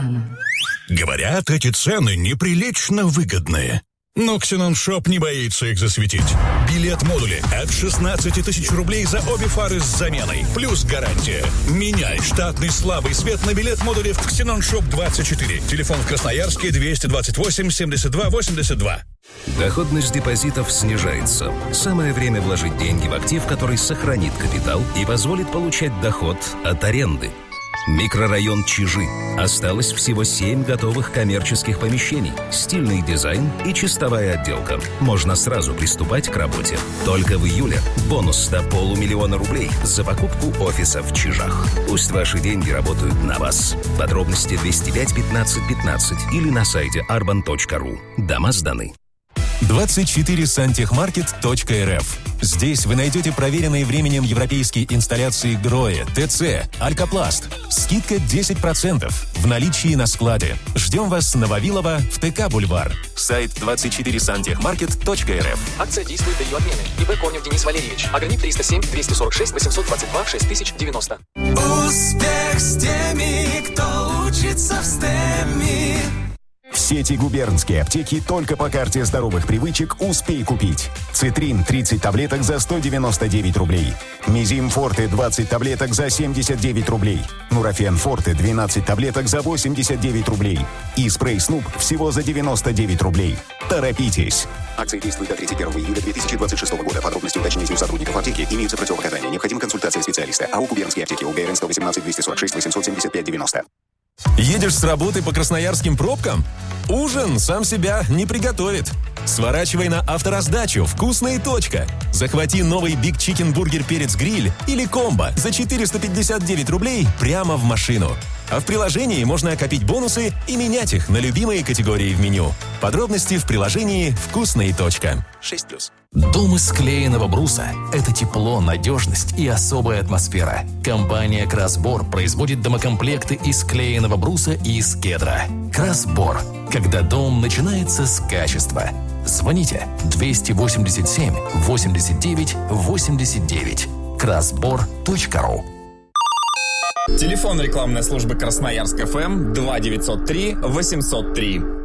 Говорят, эти цены неприлично выгодные. Но Xenon Shop не боится их засветить. Билет-модули от 16 тысяч рублей за обе фары с заменой. Плюс гарантия. Меняй штатный слабый свет на билет-модуле в Xenon Shop 24. Телефон в Красноярске 228 72 82. Доходность депозитов снижается. Самое время вложить деньги в актив, который сохранит капитал и позволит получать доход от аренды. Микрорайон Чижи. Осталось всего 7 готовых коммерческих помещений, стильный дизайн и чистовая отделка. Можно сразу приступать к работе. Только в июле бонус до 500 000 рублей за покупку офиса в Чижах. Пусть ваши деньги работают на вас. Подробности 205 15 15 или на сайте arban.ru. Дома сданы. 24santехmarket.рф. Здесь вы найдете проверенные временем европейские инсталляции Гроя, ТЦ, Алькопласт. Скидка 10% в наличии на складе. Ждем вас на Вавилова в ТК-бульвар. Сайт 24santехmarket.рф. Акция действует до ее отмены. ИП Корнев Денис Валерьевич. Ограничь 307 246 822 6090. Успех с теми, кто учится в STEM. В сети губернские аптеки только по карте здоровых привычек «Успей купить». Цитрин 30 таблеток за 199 рублей. Мизим Форте 20 таблеток за 79 рублей. Нурофен Форте 12 таблеток за 89 рублей. И спрей Снуп всего за 99 рублей. Торопитесь! Акция действует до 31 июля 2026 года. Подробности уточните у сотрудников аптеки. Имеются противопоказания. Необходима консультация специалиста. АО «Губернские аптеки». УГРН 118 246 875 90. Едешь с работы по красноярским пробкам? Ужин сам себя не приготовит. Сворачивай на автораздачу «Вкусная точка». Захвати новый Big Chicken Burger Перец Гриль или комбо за 459 рублей прямо в машину. А в приложении можно копить бонусы и менять их на любимые категории в меню. Подробности в приложении «Вкусная точка». 6+. Дом из склеенного бруса – это тепло, надежность и особая атмосфера. Компания «Красбор» производит домокомплекты из склеенного бруса и из кедра. «Красбор» – когда дом начинается с качества. Звоните 287 89 89. красбор.ру. Телефон рекламной службы Красноярск ФМ 2903 803.